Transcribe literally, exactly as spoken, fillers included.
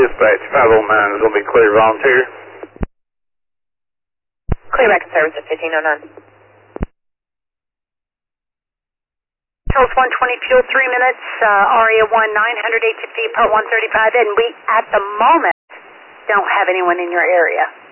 Dispatch five oh nine is going to be clear volunteer. Clear back in service at fifteen oh nine. Charles one twenty, fuel three minutes, uh, ARIA one nine hundred, eight fifty, part one thirty-five, and we, at the moment, don't have anyone in your area.